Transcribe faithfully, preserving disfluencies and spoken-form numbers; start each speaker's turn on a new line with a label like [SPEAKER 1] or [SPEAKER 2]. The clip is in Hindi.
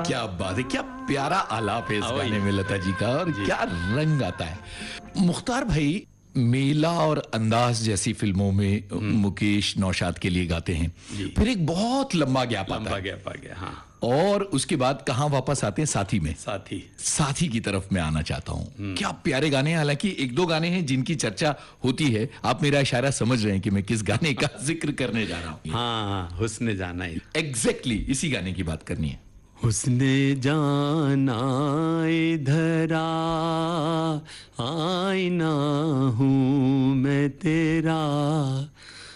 [SPEAKER 1] क्या बात है, क्या प्यारा आलाप है इस गाने में लता जी का, और क्या रंग आता है। मुख्तार भाई, मेला और अंदाज जैसी फिल्मों में मुकेश नौशाद के लिए गाते हैं, फिर एक बहुत लंबा गैप आता है,
[SPEAKER 2] गैप आ गया, हाँ।
[SPEAKER 1] और उसके बाद कहां वापस आते हैं? साथी में।
[SPEAKER 2] साथी
[SPEAKER 1] साथी की तरफ मैं आना चाहता हूं। क्या प्यारे गाने हैं। हालांकि एक दो गाने हैं जिनकी चर्चा होती है, आप मेरा इशारा समझ रहे हैं कि मैं किस गाने का जिक्र करने जा रहा हूं।
[SPEAKER 2] हाँ, हुस्ने जाना है।
[SPEAKER 1] एग्जैक्टली इसी गाने की बात करनी है।
[SPEAKER 2] हुस्ने जाना इधर आ, आईना हूँ मैं तेरा,